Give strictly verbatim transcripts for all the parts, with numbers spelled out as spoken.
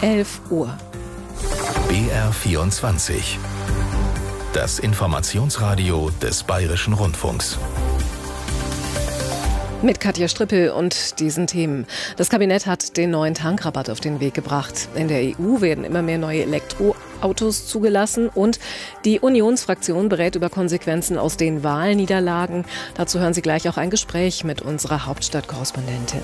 elf Uhr. B R vierundzwanzig. Das Informationsradio des Bayerischen Rundfunks. Mit Katja Strippel und diesen Themen. Das Kabinett hat den neuen Tankrabatt auf den Weg gebracht. In der E U werden immer mehr neue Elektroautos zugelassen und die Unionsfraktion berät über Konsequenzen aus den Wahlniederlagen. Dazu hören Sie gleich auch ein Gespräch mit unserer Hauptstadtkorrespondentin.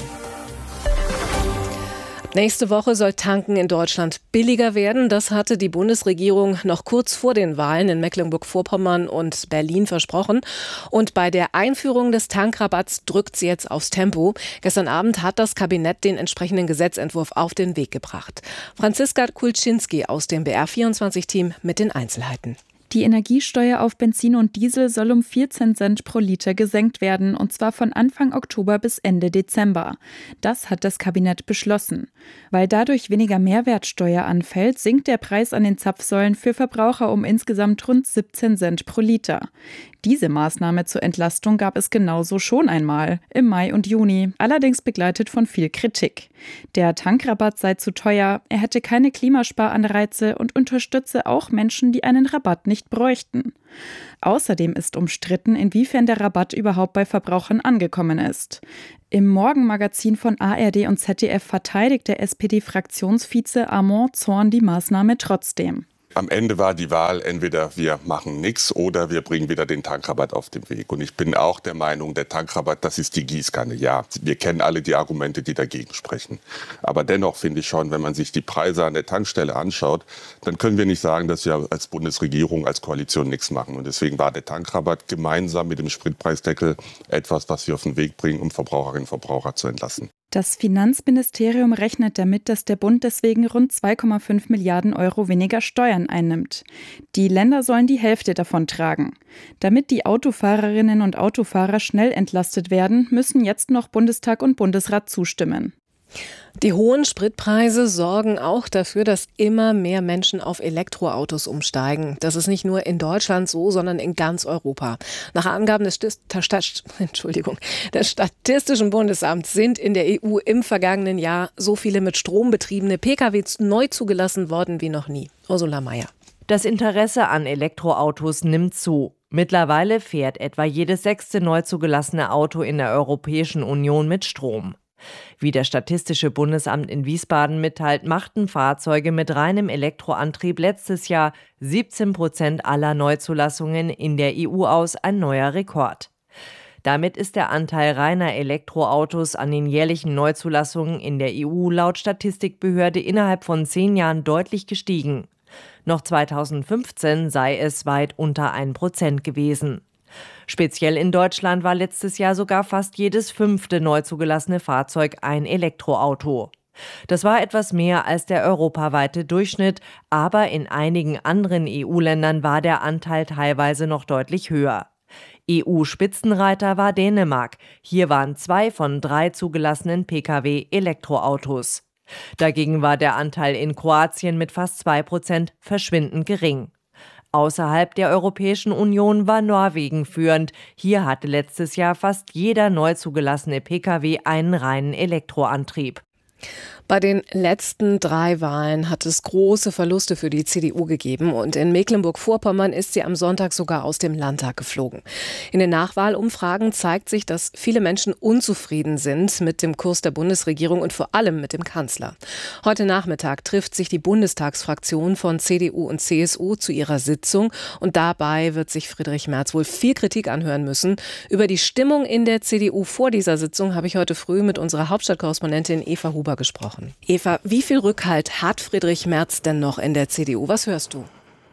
Nächste Woche soll Tanken in Deutschland billiger werden. Das hatte die Bundesregierung noch kurz vor den Wahlen in Mecklenburg-Vorpommern und Berlin versprochen. Und bei der Einführung des Tankrabatts drückt sie jetzt aufs Tempo. Gestern Abend hat das Kabinett den entsprechenden Gesetzentwurf auf den Weg gebracht. Franziska Kulczynski aus dem B R vierundzwanzig-Team mit den Einzelheiten. Die Energiesteuer auf Benzin und Diesel soll um vierzehn Cent pro Liter gesenkt werden, und zwar von Anfang Oktober bis Ende Dezember. Das hat das Kabinett beschlossen. Weil dadurch weniger Mehrwertsteuer anfällt, sinkt der Preis an den Zapfsäulen für Verbraucher um insgesamt rund siebzehn Cent pro Liter. Diese Maßnahme zur Entlastung gab es genauso schon einmal, im Mai und Juni, allerdings begleitet von viel Kritik. Der Tankrabatt sei zu teuer, er hätte keine Klimasparanreize und unterstütze auch Menschen, die einen Rabatt nicht bräuchten. Außerdem ist umstritten, inwiefern der Rabatt überhaupt bei Verbrauchern angekommen ist. Im Morgenmagazin von A R D und Z D F verteidigt der S P D-Fraktionsvize Armand Zorn die Maßnahme trotzdem. Am Ende war die Wahl, entweder wir machen nichts oder wir bringen wieder den Tankrabatt auf den Weg. Und ich bin auch der Meinung, der Tankrabatt, das ist die Gießkanne. Ja, wir kennen alle die Argumente, die dagegen sprechen. Aber dennoch finde ich schon, wenn man sich die Preise an der Tankstelle anschaut, dann können wir nicht sagen, dass wir als Bundesregierung, als Koalition nichts machen. Und deswegen war der Tankrabatt gemeinsam mit dem Spritpreisdeckel etwas, was wir auf den Weg bringen, um Verbraucherinnen und Verbraucher zu entlasten. Das Finanzministerium rechnet damit, dass der Bund deswegen rund zwei Komma fünf Milliarden Euro weniger Steuern einnimmt. Die Länder sollen die Hälfte davon tragen. Damit die Autofahrerinnen und Autofahrer schnell entlastet werden, müssen jetzt noch Bundestag und Bundesrat zustimmen. Die hohen Spritpreise sorgen auch dafür, dass immer mehr Menschen auf Elektroautos umsteigen. Das ist nicht nur in Deutschland so, sondern in ganz Europa. Nach Angaben des, St- Entschuldigung, des Statistischen Bundesamts sind in der E U im vergangenen Jahr so viele mit Strom betriebene Pkw neu zugelassen worden wie noch nie. Ursula Mayer. Das Interesse an Elektroautos nimmt zu. Mittlerweile fährt etwa jedes sechste neu zugelassene Auto in der Europäischen Union mit Strom. Wie das Statistische Bundesamt in Wiesbaden mitteilt, machten Fahrzeuge mit reinem Elektroantrieb letztes Jahr siebzehn Prozent aller Neuzulassungen in der E U aus, ein neuer Rekord. Damit ist der Anteil reiner Elektroautos an den jährlichen Neuzulassungen in der E U laut Statistikbehörde innerhalb von zehn Jahren deutlich gestiegen. Noch zweitausendfünfzehn sei es weit unter ein Prozent gewesen. Speziell in Deutschland war letztes Jahr sogar fast jedes fünfte neu zugelassene Fahrzeug ein Elektroauto. Das war etwas mehr als der europaweite Durchschnitt, aber in einigen anderen E U-Ländern war der Anteil teilweise noch deutlich höher. E U-Spitzenreiter war Dänemark. Hier waren zwei von drei zugelassenen Pkw Elektroautos. Dagegen war der Anteil in Kroatien mit fast zwei Prozent verschwindend gering. Außerhalb der Europäischen Union war Norwegen führend. Hier hatte letztes Jahr fast jeder neu zugelassene Pkw einen reinen Elektroantrieb. Bei den letzten drei Wahlen hat es große Verluste für die C D U gegeben und in Mecklenburg-Vorpommern ist sie am Sonntag sogar aus dem Landtag geflogen. In den Nachwahlumfragen zeigt sich, dass viele Menschen unzufrieden sind mit dem Kurs der Bundesregierung und vor allem mit dem Kanzler. Heute Nachmittag trifft sich die Bundestagsfraktion von C D U und C S U zu ihrer Sitzung und dabei wird sich Friedrich Merz wohl viel Kritik anhören müssen. Über die Stimmung in der C D U vor dieser Sitzung habe ich heute früh mit unserer Hauptstadtkorrespondentin Eva Huber gesprochen. Eva, wie viel Rückhalt hat Friedrich Merz denn noch in der C D U? Was hörst du?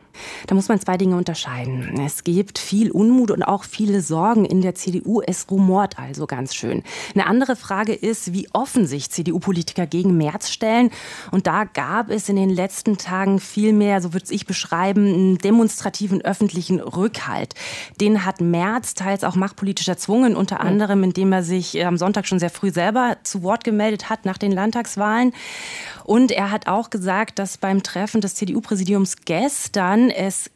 Da muss man zwei Dinge unterscheiden. Es gibt viel Unmut und auch viele Sorgen in der C D U. Es rumort also ganz schön. Eine andere Frage ist, wie offen sich C D U-Politiker gegen Merz stellen. Und da gab es in den letzten Tagen viel mehr, so würde ich beschreiben, einen demonstrativen öffentlichen Rückhalt. Den hat Merz teils auch machtpolitisch erzwungen, unter anderem, indem er sich am Sonntag schon sehr früh selber zu Wort gemeldet hat nach den Landtagswahlen. Und er hat auch gesagt, dass beim Treffen des C D U-Präsidiums gestern es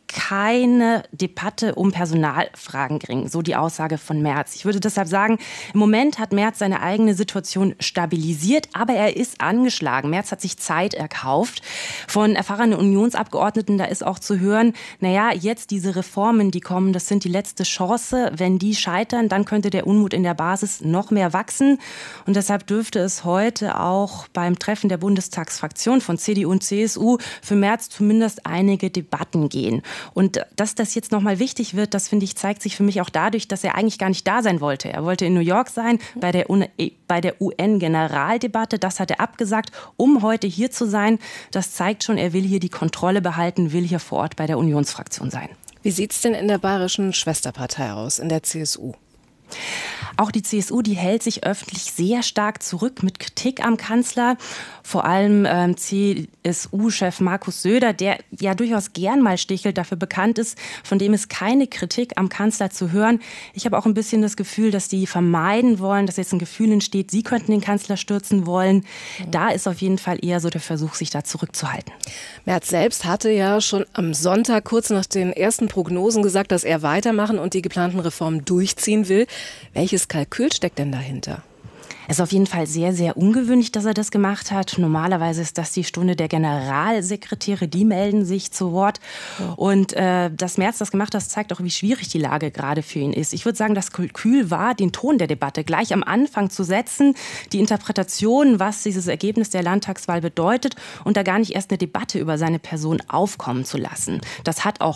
keine Debatte um Personalfragen ging, so die Aussage von Merz. Ich würde deshalb sagen, im Moment hat Merz seine eigene Situation stabilisiert, aber er ist angeschlagen. Merz hat sich Zeit erkauft. Von erfahrenen Unionsabgeordneten, da ist auch zu hören, naja, jetzt diese Reformen, die kommen, das sind die letzte Chance. Wenn die scheitern, dann könnte der Unmut in der Basis noch mehr wachsen. Und deshalb dürfte es heute auch beim Treffen der Bundestagsfraktion von C D U und C S U für Merz zumindest einige Debatten gehen. Und dass das jetzt nochmal wichtig wird, das finde ich, zeigt sich für mich auch dadurch, dass er eigentlich gar nicht da sein wollte. Er wollte in New York sein, bei der, bei der U N-Generaldebatte. Das hat er abgesagt, um heute hier zu sein. Das zeigt schon, er will hier die Kontrolle behalten, will hier vor Ort bei der Unionsfraktion sein. Wie sieht es denn in der bayerischen Schwesterpartei aus, in der C S U? Auch die C S U, die hält sich öffentlich sehr stark zurück mit Kritik am Kanzler. Vor allem ähm, C S U-Chef Markus Söder, der ja durchaus gern mal stichelt, dafür bekannt ist, von dem ist keine Kritik am Kanzler zu hören. Ich habe auch ein bisschen das Gefühl, dass die vermeiden wollen, dass jetzt ein Gefühl entsteht, sie könnten den Kanzler stürzen wollen. Da ist auf jeden Fall eher so der Versuch, sich da zurückzuhalten. Merz selbst hatte ja schon am Sonntag kurz nach den ersten Prognosen gesagt, dass er weitermachen und die geplanten Reformen durchziehen will. Welches Kalkül steckt denn dahinter? Es ist auf jeden Fall sehr, sehr ungewöhnlich, dass er das gemacht hat. Normalerweise ist das die Stunde der Generalsekretäre, die melden sich zu Wort. Und äh, dass Merz das gemacht hat, zeigt auch, wie schwierig die Lage gerade für ihn ist. Ich würde sagen, das Kalkül war, den Ton der Debatte gleich am Anfang zu setzen, die Interpretation, was dieses Ergebnis der Landtagswahl bedeutet und da gar nicht erst eine Debatte über seine Person aufkommen zu lassen. Das hat auch